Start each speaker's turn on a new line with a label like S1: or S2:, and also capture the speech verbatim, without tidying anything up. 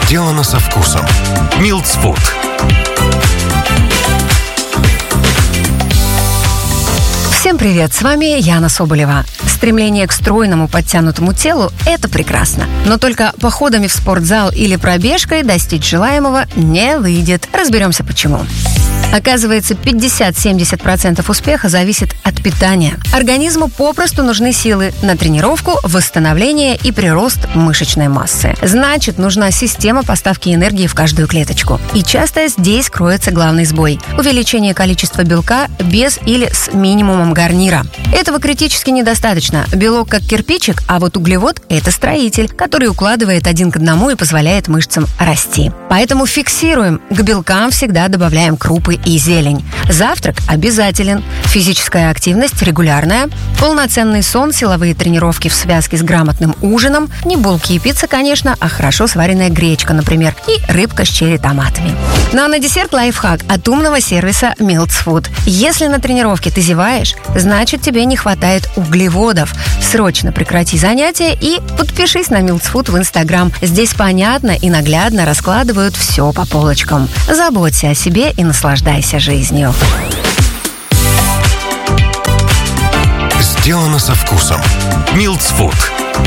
S1: Сделано со вкусом. Милтс Фуд.
S2: Всем привет, с вами Яна Соболева. Стремление к стройному подтянутому телу – это прекрасно. Но только походами в спортзал или пробежкой достичь желаемого не выйдет. Разберемся почему. Оказывается, пятьдесят-семьдесят процентов успеха зависит от питания. Организму попросту нужны силы на тренировку, восстановление и прирост мышечной массы. Значит, нужна система поставки энергии в каждую клеточку. И часто здесь кроется главный сбой – увеличение количества белка без или с минимумом гарнира. Этого критически недостаточно. Белок как кирпичик, а вот углевод – это строитель, который укладывает один к одному и позволяет мышцам расти. Поэтому фиксируем. К белкам всегда добавляем крупы и зелень. Завтрак обязателен. Физическая активность регулярная. Полноценный сон, силовые тренировки в связке с грамотным ужином. Не булки и пицца, конечно, а хорошо сваренная гречка, например, и рыбка с черри-томатами. Ну а на десерт лайфхак от умного сервиса Милтс Фуд. Если на тренировке ты зеваешь, значит тебе не хватает углеводов. Срочно прекрати занятия и подпишись на Милтс Фуд в Инстаграм. Здесь понятно и наглядно раскладывают все по полочкам. Заботься о себе и наслаждайся жизнью.
S1: Сделано со вкусом. Милтс Фуд.